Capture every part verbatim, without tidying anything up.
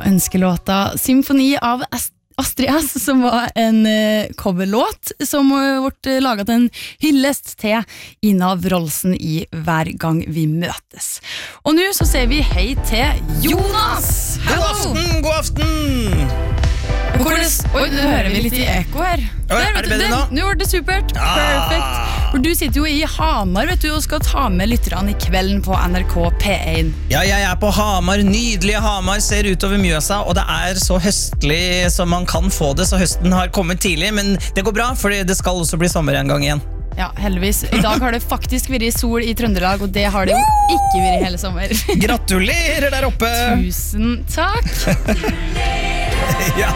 ønskelåta Symfoni av Astrid S, som var en uh, coverlåt som uh, ble laget en hyllest til Ina Wroldsen i Hver gang vi møtes. Og nå så ser vi hei til Jonas! God aften, god aften! Hvordan, oi, det hører vi litt i eko her. Oi, Der, er det bedre nå? Nå ble det supert. Ah. Perfekt. For du sitter jo i Hamar, vet du, og skal ta med lytterne i kvelden på N R K P én. Ja, jeg er på Hamar, nydelige Hamar, ser utover Mjøsa, og det er så høstlig som man kan få det, så høsten har kommet tidlig, men det går bra, for det skal også bli sommer en gang igjen. Ja, heldigvis. I dag har det faktisk vært sol i Trøndelag, og det har det jo ikke vært hele sommer. Gratulerer der oppe! Tusen takk! Ja.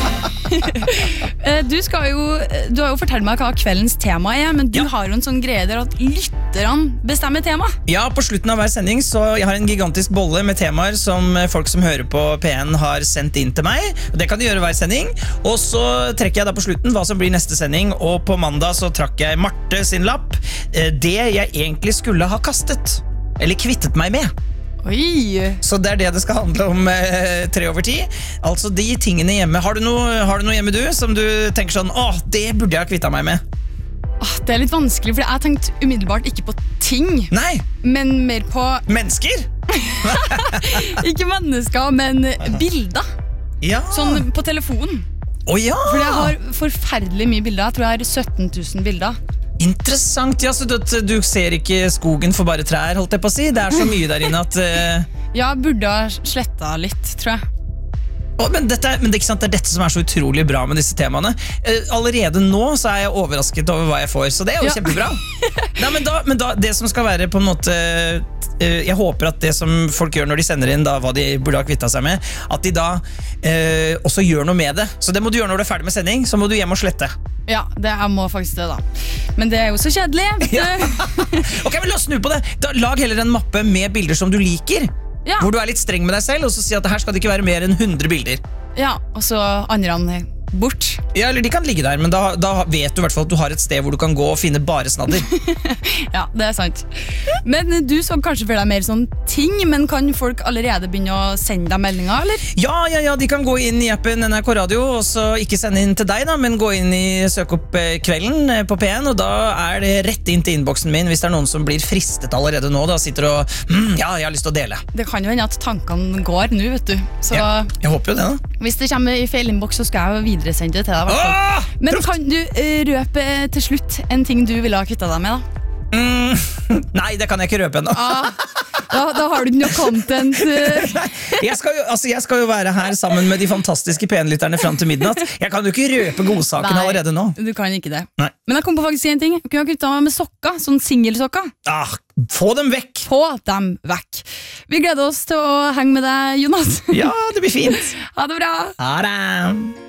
Du skal jo, du har jo fortalt meg hva kveldens tema er, men du Ja. har jo en sånn greie der at lytterne bestemmer tema. Ja, på slutten av hver sending så jeg har en gigantisk bolle med temaer som folk som hører på P én har sendt inn til meg, og det kan de gjøre hver sending, og så trekker jeg da på slutten hva som blir neste sending, og på mandag så trakk jeg Marte sin lapp, eh, det jeg egentlig skulle ha kastet, eller kvittet meg med. Oi! Så det er det det skal handle om eh, tre over ti. Altså de tingene hjemme. Har du noe, har du noe hjemme du som du tenker sånn, åh, det burde jeg ha kvittet meg med? Åh, det er litt vanskelig, for jeg tenkte umiddelbart ikke på ting, Nei, men mer på, mennesker? ikke mennesker, men bilder. Ja. Sånn på telefonen. Å ja. For jeg har forferdelig mye bilder. Jeg tror jeg har sytten tusen bilder. Interessant, ja, så du, du ser ikke skogen for bare trær, holdt jeg på å si. Det er så mye der inne at uh... Ja, burde ha slettet litt, tror jeg. oh, men, dette er, men det, er ikke sant, det er dette som er så utrolig bra med disse temaene. uh, Allerede nå så er jeg overrasket over hva jeg får, så det er jo Ja. kjempebra. Nei, men, da, men da, det som skal være på en måte uh, jeg håper at det som folk gjør når de sender inn da, hva de burde ha kvittet seg med, at de da uh, også gjør noe med det. Så det må du gjøre når du er ferdig med sending. Så må du hjem og slette. Ja, det, jeg må faktisk det da. Men det er jo så kjedelig. Ja. Ok, men la oss snu på det. Da, lag heller en mappe med bilder som du liker, Ja. hvor du er litt streng med deg selv, og så si at her skal det ikke være mer enn hundre bilder. Ja, og så andre bort. Ja, eller de kan ligge der, men da, da vet du i hvert fall at du har et sted hvor du kan gå og finne bare snadder. Ja, det er sant. Men du så kanskje for deg mer sånn ting, men kan folk allerede begynne å sende deg meldinger, eller? Ja, ja, ja, de kan gå inn i appen N R K Radio, og så ikke sende inn til deg da, men gå inn i søk opp eh, kvelden eh, på P én, og da er det rett inn til innboksen min hvis det er noen som blir fristet allerede nå, da sitter og, mm, ja, jeg har lyst til å dele. Det kan jo hende at tankene går nå, vet du. Så Ja, jeg håper jo det da. hvis det kommer i feil innboks, så skal jeg videresende det til deg. i hvert fall. Åh, Men proft! kan du eh, røpe eh, til slutt en ting du ville ha kvittet deg med, da? Mm, nei, det kan jeg ikke røpe ennå. Ah, da, da har du ikke noe content. eh. Jeg skal, jo, altså jeg skal jo være her sammen med de fantastiske P én-lytterne fram til midnatt. Jeg kan jo ikke røpe godsaken Nei, allerede nå. Du kan ikke det. Nei. Men jeg kom på faktisk en ting. Jeg kunne ha kvittet meg med sokker, sånn singelsokker. Ah, få dem vekk! Få dem vekk. Vi gleder oss til å henge med deg, Jonas. Ja, det blir fint. Ha det bra. Ha det!